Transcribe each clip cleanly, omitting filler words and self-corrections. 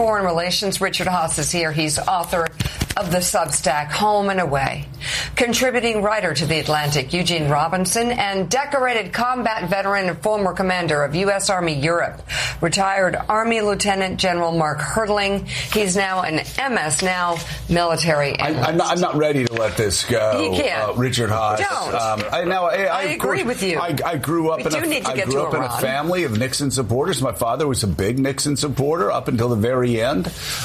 Foreign Relations. Richard Haass is here. He's author of the Substack Home and Away, contributing writer to The Atlantic, Eugene Robinson, and decorated combat veteran and former commander of U.S. Army Europe, retired Army Lieutenant General Mark Hertling. He's now an MS Now military analyst. I'm not ready to let this go. You can't. Richard Haass. Don't. I agree with you. I grew up in a family of Nixon supporters. My father was a big Nixon supporter up until the very end.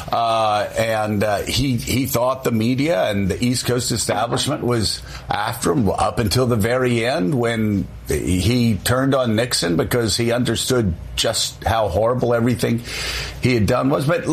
He thought the media and the East Coast establishment was after him up until the very end when he turned on Nixon because he understood just how horrible everything he had done was. But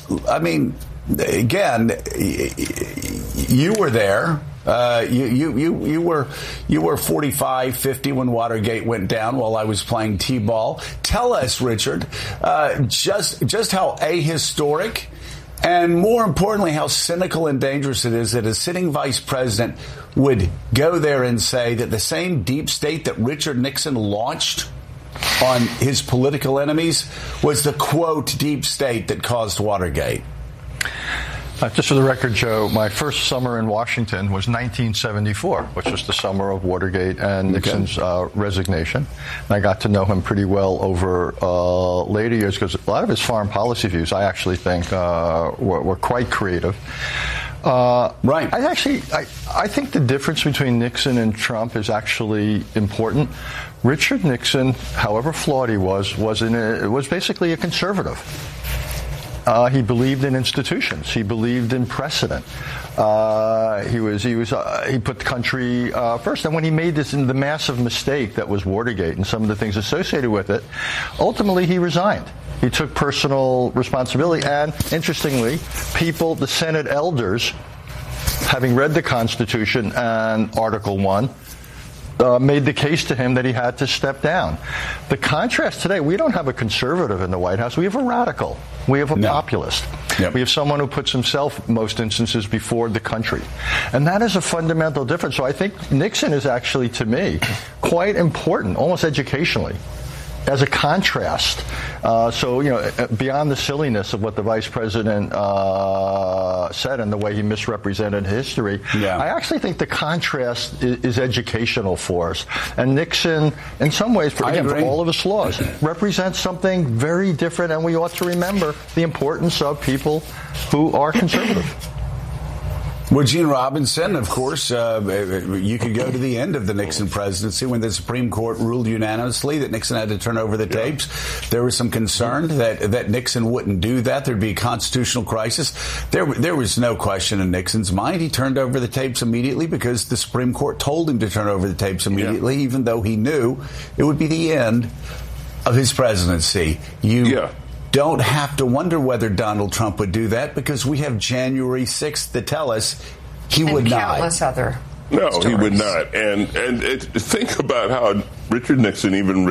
again, you were there. You were 45, 50 when Watergate went down while I was playing T-ball. Tell us, Richard, just how ahistoric and more importantly, how cynical and dangerous it is that a sitting vice president would go there and say that the same deep state that Richard Nixon launched on his political enemies was the, quote, deep state that caused Watergate. Just for the record, Joe, my first summer in Washington was 1974, which was the summer of Watergate and Nixon's resignation. And I got to know him pretty well over later years because a lot of his foreign policy views, I actually think, were quite creative. Right. I think the difference between Nixon and Trump is actually important. Richard Nixon, however flawed he was basically a conservative. He believed in institutions. He believed in precedent. He put the country first. And when he made the massive mistake that was Watergate and some of the things associated with it, ultimately he resigned. He took personal responsibility. And interestingly, the Senate elders, having read the Constitution and Article 1, made the case to him that he had to step down. The contrast today, we don't have a conservative in the White House. We have a radical. We have a populist. Yep. We have someone who puts himself, in most instances, before the country. And that is a fundamental difference. So I think Nixon is actually, to me, quite important, almost educationally, as a contrast. Beyond the silliness of what the vice president said and the way he misrepresented history, I actually think the contrast is educational for us. And Nixon, in some ways, for all of his flaws, represents something very different, and we ought to remember the importance of people who are conservative. Well, Gene Robinson, of course, you could go to the end of the Nixon presidency when the Supreme Court ruled unanimously that Nixon had to turn over the tapes. There was some concern that Nixon wouldn't do that. There'd be a constitutional crisis. There was no question in Nixon's mind. He turned over the tapes immediately because the Supreme Court told him to turn over the tapes immediately, even though he knew it would be the end of his presidency. Don't have to wonder whether Donald Trump would do that because we have January 6th to tell us he would not. Countless other stories. He would not. And think about how Richard Nixon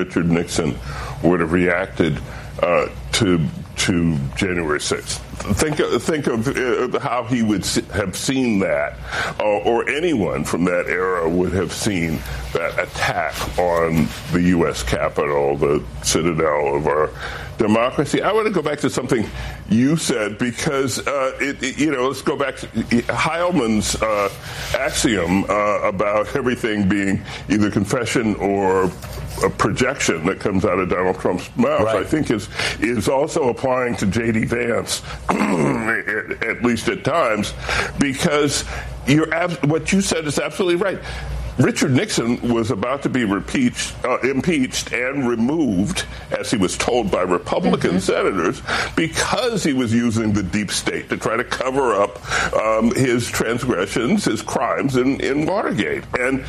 would have reacted to January 6th. Think of how he would have seen that, or anyone from that era would have seen that attack on the U.S. Capitol, the citadel of our democracy. I want to go back to something you said because, let's go back to Heilman's axiom about everything being either confession or a projection that comes out of Donald Trump's mouth, I think is also applying to J.D. Vance, at least at times, because what you said is absolutely right. Richard Nixon was about to be impeached and removed, as he was told by Republican senators, because he was using the deep state to try to cover up his transgressions, his crimes in Watergate. And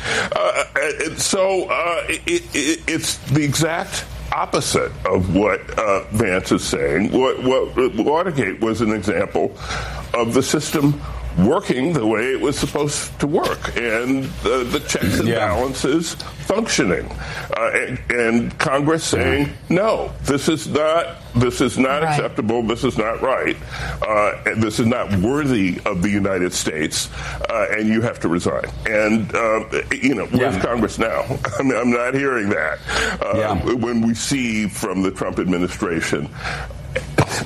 so it's the exact opposite of what Vance is saying. What Watergate was an example of the system working the way it was supposed to work, and the checks and balances functioning, and Congress saying, no, this is not acceptable, this is not right, and this is not worthy of the United States, and you have to resign. And where's Congress now? I'm not hearing that when we see from the Trump administration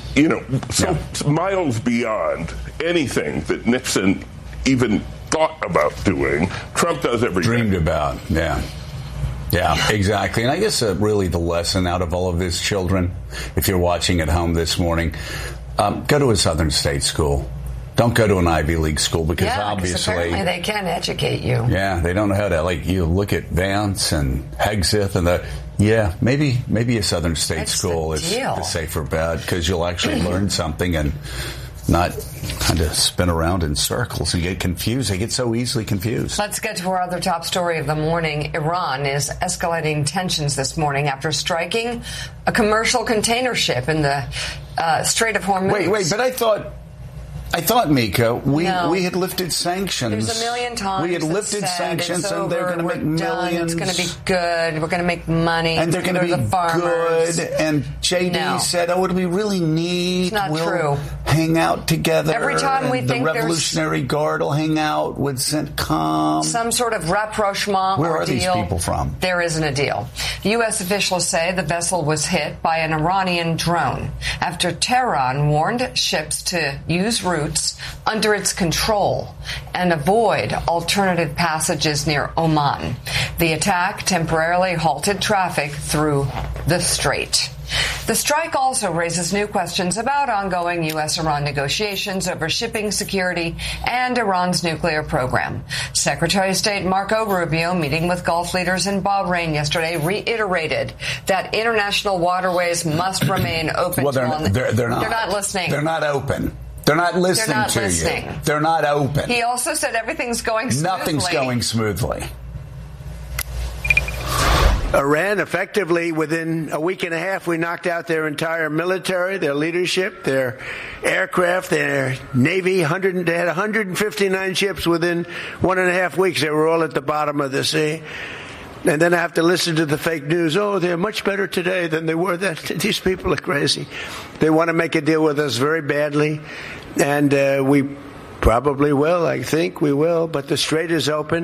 miles beyond anything that Nixon even thought about doing, Trump does everything. Dreamed about, yeah. Yeah, exactly. And I guess really the lesson out of all of this, children, if you're watching at home this morning, go to a Southern state school. Don't go to an Ivy League school because obviously apparently they can educate you. Yeah, they don't know how to, you look at Vance and Hegseth and maybe a Southern state school is the safer bet because you'll actually learn something and not kind of spin around in circles and get confused. They get so easily confused. Let's get to our other top story of the morning. Iran is escalating tensions this morning after striking a commercial container ship in the Strait of Hormuz. Wait, but I thought, Mika, we had lifted sanctions. There's a million times. We had lifted sanctions, and they're going to make millions. It's going to be good. We're going to make money. And they're going to be good. And JD said, what do we really need? It's not true. Hang out together. Every time we think the Revolutionary Guard will hang out with CENTCOM. Some sort of rapprochement Where or are deal. These people from? There isn't a deal. U.S. officials say the vessel was hit by an Iranian drone after Tehran warned ships to use routes under its control and avoid alternative passages near Oman. The attack temporarily halted traffic through the strait. The strike also raises new questions about ongoing U.S.-Iran negotiations over shipping security and Iran's nuclear program. Secretary of State Marco Rubio, meeting with Gulf leaders in Bahrain yesterday, reiterated that international waterways must remain open. Well, they're not listening. They're not open. They're not listening to you. They're not open. He also said everything's going smoothly. Nothing's going smoothly. Iran, effectively, within a week and a half, we knocked out their entire military, their leadership, their aircraft, their Navy. They had 159 ships within 1.5 weeks. They were all at the bottom of the sea. And then I have to listen to the fake news. Oh, they're much better today than they were then. These people are crazy. They want to make a deal with us very badly. And we probably will. I think we will. But the strait is open.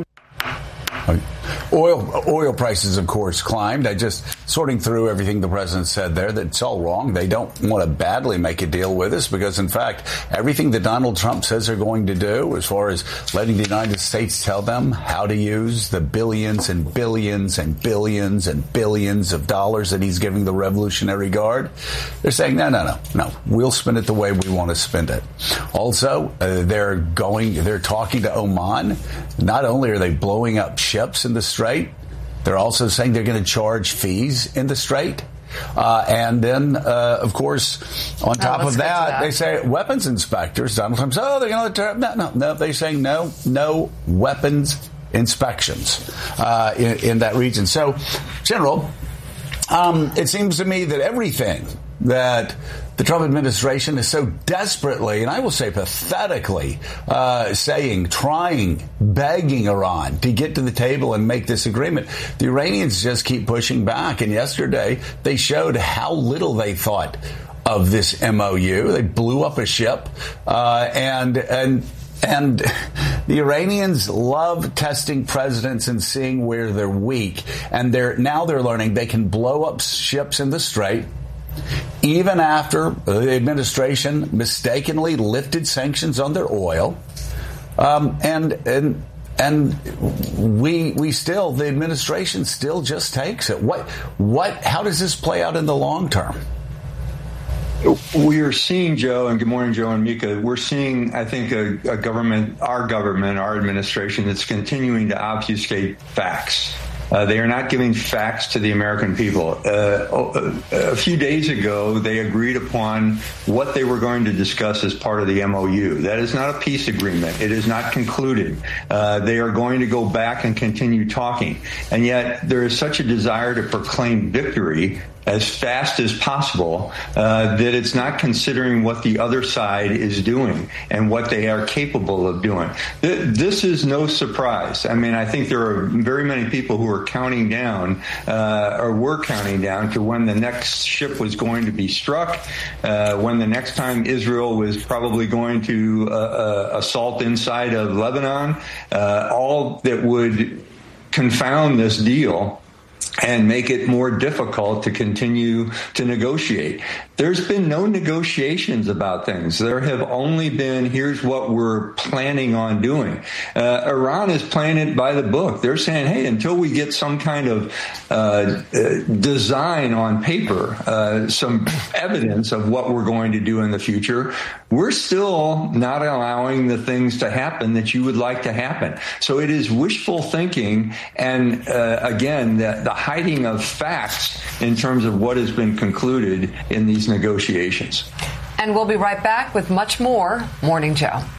Oil prices, of course, climbed. I just sorting through everything the president said there, that it's all wrong. They don't want to badly make a deal with us because, in fact, everything that Donald Trump says they're going to do as far as letting the United States tell them how to use the billions and billions and billions and billions of dollars that he's giving the Revolutionary Guard, they're saying, no, we'll spend it the way we want to spend it. Also, they're talking to Oman. Not only are they blowing up ships in the strait, they're also saying they're going to charge fees in the strait. And then, of course, on top of that, they say weapons inspectors. Donald Trump says, they're going to no. They're saying no weapons inspections in that region. So, General, it seems to me that everything that the Trump administration is so desperately, and I will say pathetically, begging Iran to get to the table and make this agreement. The Iranians just keep pushing back. And yesterday, they showed how little they thought of this MOU. They blew up a ship, and the Iranians love testing presidents and seeing where they're weak. And now they're learning they can blow up ships in the strait, even after the administration mistakenly lifted sanctions on their oil. And we still, the administration still just takes it. How does this play out in the long term? We are seeing, Joe, and good morning, Joe and Mika. We're seeing, I think, our government, our administration that's continuing to obfuscate facts. They are not giving facts to the American people. A few days ago, they agreed upon what they were going to discuss as part of the MOU. That is not a peace agreement. It is not concluded. They are going to go back and continue talking. And yet there is such a desire to proclaim victory as fast as possible, that it's not considering what the other side is doing and what they are capable of doing. This is no surprise. I mean, I think there are very many people who are counting down, or were counting down to when the next ship was going to be struck, when the next time Israel was probably going to assault inside of Lebanon, all that would confound this deal and make it more difficult to continue to negotiate. There's been no negotiations about things. There have only been, here's what we're planning on doing. Iran is playing it by the book. They're saying, hey, until we get some kind of design on paper, some evidence of what we're going to do in the future, we're still not allowing the things to happen that you would like to happen. So it is wishful thinking, and again, the hiding of facts in terms of what has been concluded in these negotiations. And we'll be right back with much more Morning Joe.